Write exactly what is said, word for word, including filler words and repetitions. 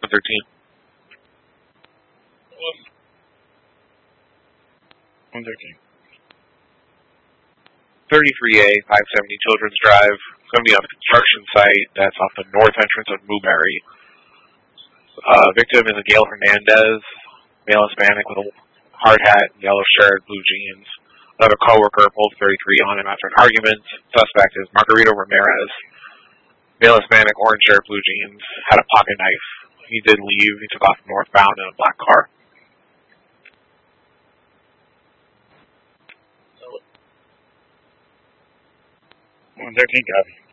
one thirteen. one thirteen. thirty-three A, five seventy Children's Drive. Somebody on a construction site that's off the north entrance of Newberry. Uh, victim is a Gail Hernandez, male Hispanic with a hard hat, yellow shirt, blue jeans. Another coworker pulled thirty-three on him after an argument. Suspect is Margarito Ramirez, male Hispanic, orange shirt, blue jeans, had a pocket knife. He did leave. He took off northbound in a black car. one thirteen, copy.